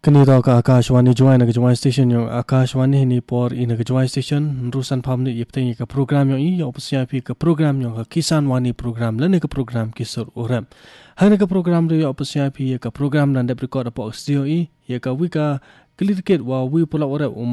Kanito ka Akashwani join na join station yung Akashwani ni por in na join station rusan pamni ipte ka program yung i opsya pi ka program yung ka Kisan Wani program lan ka program kisur uram hang ka program ri opsya pi ka program nan de record po studio i ya ka wika clear kit wa wi pula ora